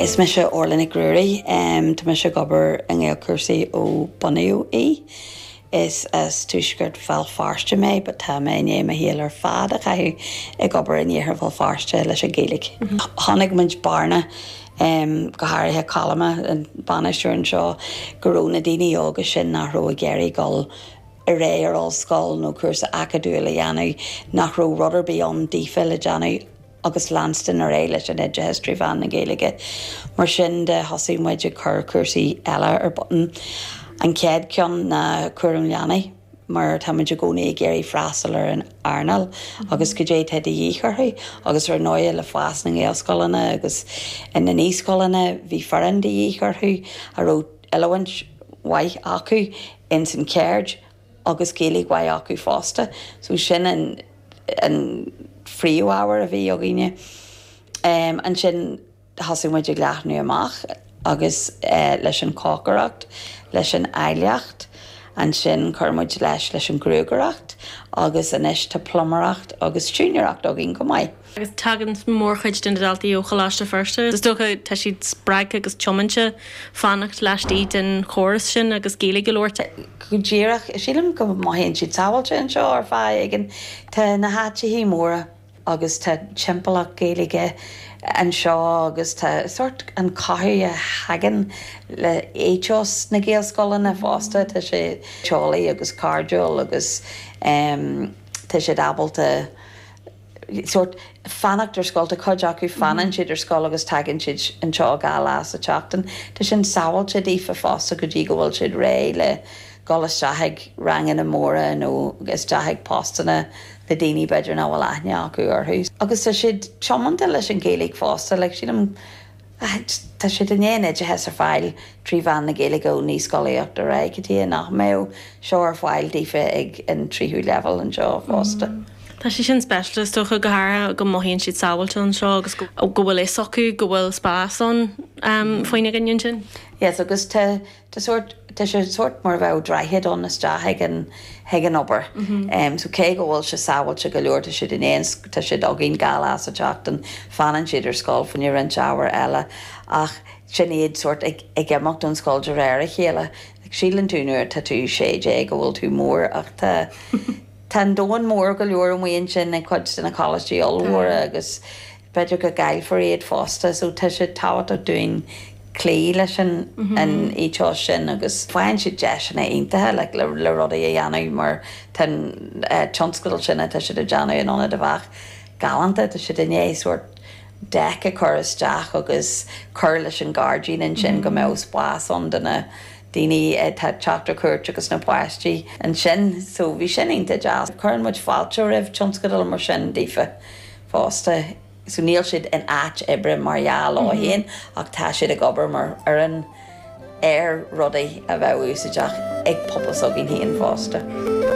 Is me se orlinnig grúirí, tá me se gobar an ggéalcursaí ó Buniú is as túisgurt fel farste mé, but tá mé néim a héal ar fad a chaithú ag gobar in dhéar fel farste leis a géalaigh. Tháinig muid barna go háirithe calama an banisteúin seo goróna daoine agus sin nach ró a géirí gáil a ré ar ollscoil nó cursa acadúil a dhéanamh nach ró ruderbí an dífil a dhéanamh agus Lanston ar é leis an Ide History Van na Gaeilge. Mar sin de hosí muid a chur cursaí eile ar button an céad ceann na cuairm leanaí mar tá muid a gcónaí géirí freastal ar an Arnal agus go dé tead a dhícharthaí agus ar nóia le fás na Gaelscoileanna agus in na níoscoileanna bhí faran de dhícharthaí a ró eilehhaint waith acu in san céird agus céalaigh waith acu fásta. So sin an fríú áhar a bhí aghaine. An sin hasú muid ag leathnú amach agus leis an cácaracht, leis an eiliacht, an sin chuirmuid leis an grúgaracht, agus inis tá plumaracht agus túneracht agin go maiid. Agus tagan mór chuid den daltaí ó chaláiste firste. Is dócha tá siad sppraig agus chomanse fannacht leistíí den chóras sin agus géala golóirte. Go ddíireach sílim go maithíonn siad tábhailte an seo ar fáil igen tá na háte hí móra agus tá timpach géalaige an seo agus tá sort an caithú a hagan le éiteos na Gaelscoileanna fásta tá sé teolaí agus cardiúil agus tá sé dábalta sort fannacht ar scoil tá chuid acu fanan siad ar scoil agus tagann siad an seo gálas a teachtain. Tá sin sábhailte dífa fásta go dtí go bhfuil siad ré le golas deaigh rangan na móra nó gus deaigh pástanna le daoine beidir ná bhfuil aithne acu ar hús. Agus tá siad teomanta leis an Gaeilge fásta, le sin tá siad in éanaid a heas ar fáil trí bhean na Gaeilge ó níos scoíocht ar ré go dtí nach mé seo ar fáil dífa ag an tríthú level an seo fásta. Tá sé sin specialist tucha go háir go maithíonn siad sábhailte an seo agus go bhfuil é socu go bhfuil spásan faoine gannn sin? Yes, agus tá sé sort mar bheith dreithead an isteach an obair. So cé go bhfuil se sábhailte go leor tá siad in éons tá siad agén gálas a teachtain fanan siad ar scoil fan ar an teabhar eile ach sin iad sort ag gemacht an scoil de réir a chéile. Sílan túúir tá tú sé go bhfuil tú mór ach tá dóin mór go leor an mhaon sin ag chuid in na collegetí olmhóra agus beidir go gail for iad fásta, so tá sé táhat a dúin clí leis an éiteo sin agus fáin si de sin aontathe le rudaí a dhéanamh mar tan tionscail sinna tá si a deanú in anna de bhach galanta tá si dané suirt decha chur isteach agus chur leis an gardín in sin go mé spás an duna daoine tá teachtar cuairt agus na páistí an sin, so bhí sin aonanta jazz. Churann muid fáilte raibh tionscail mar sin dífa fásta. So níl siad an áit ibre mar jaall á héin ach tá siad a gobar mar ar an air rudaí a bheith úsáideach ag popas a gin híon fásta.